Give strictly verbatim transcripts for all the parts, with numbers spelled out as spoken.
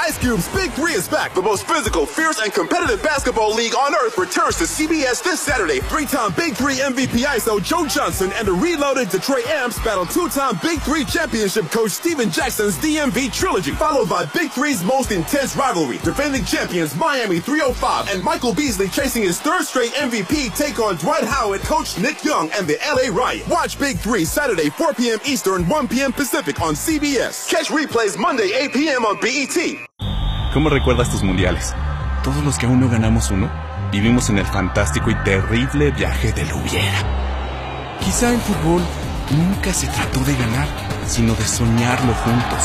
Ice Cube's Big Three is back. The most physical, fierce, and competitive basketball league on earth returns to C B S this Saturday. Three-time Big Three M V P I S O Joe Johnson and the reloaded Detroit Amps battle two-time Big Three championship coach Steven Jackson's D M V trilogy, followed by Big Three's most intense rivalry. Defending champions Miami three oh five and Michael Beasley chasing his third straight M V P take on Dwight Howard, coach Nick Young, and the L A Riot. Watch Big Three Saturday four p.m. Eastern, one p.m. Pacific on C B S. Catch replays Monday eight p.m. on B E T. ¿Cómo recuerdas tus mundiales? Todos los que aún no ganamos uno, vivimos en el fantástico y terrible viaje del hubiera. Quizá el fútbol nunca se trató de ganar, sino de soñarlo juntos,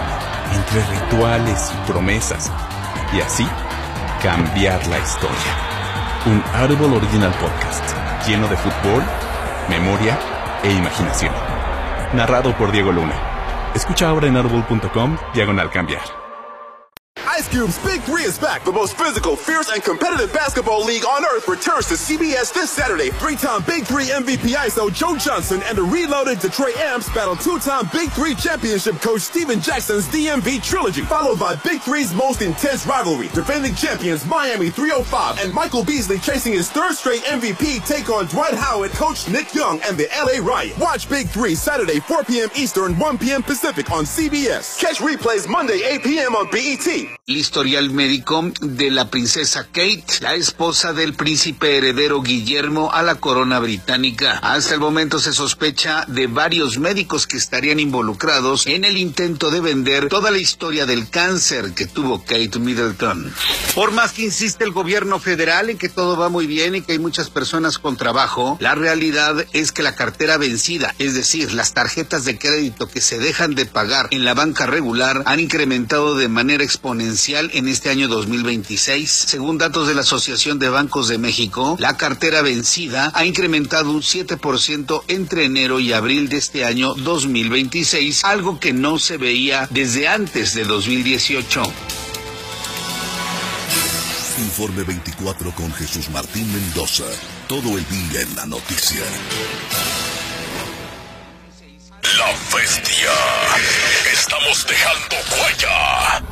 entre rituales y promesas, y así cambiar la historia. Un Audible Original Podcast, lleno de fútbol, memoria e imaginación. Narrado por Diego Luna. Escucha ahora en audible punto com, diagonal cambiar. Ice Cube's Big Three is back. The most physical, fierce, and competitive basketball league on earth returns to C B S this Saturday. Three-time Big Three M V P I S O Joe Johnson and the reloaded Detroit Amps battle two-time Big Three championship coach Steven Jackson's D M V trilogy, followed by Big Three's most intense rivalry. Defending champions Miami three oh five and Michael Beasley chasing his third straight M V P take on Dwight Howard, coach Nick Young, and the L A Riot. Watch Big Three Saturday four p.m. Eastern, one p.m. Pacific on C B S. Catch replays Monday eight p.m. on B E T. El historial médico de la princesa Kate, la esposa del príncipe heredero Guillermo a la corona británica. Hasta el momento se sospecha de varios médicos que estarían involucrados en el intento de vender toda la historia del cáncer que tuvo Kate Middleton. Por más que insiste el gobierno federal en que todo va muy bien y que hay muchas personas con trabajo, la realidad es que la cartera vencida, es decir, las tarjetas de crédito que se dejan de pagar en la banca regular, han incrementado de manera exponencial en este año dos mil veintiséis. Según datos de la Asociación de Bancos de México, la cartera vencida ha incrementado un siete por ciento entre enero y abril de este año dos mil veintiséis, algo que no se veía desde antes de dos mil dieciocho. Informe veinticuatro con Jesús Martín Mendoza. Todo el día en la noticia. La bestia. Estamos dejando huella.